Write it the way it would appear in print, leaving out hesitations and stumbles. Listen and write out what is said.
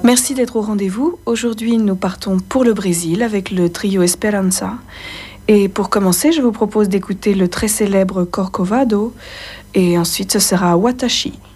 Merci d'être au rendez-vous. Aujourd'hui, nous partons pour le Brésil avec le trio Esperanza. Et pour commencer, je vous propose d'écouter le très célèbre Corcovado et ensuite ce sera Watashi.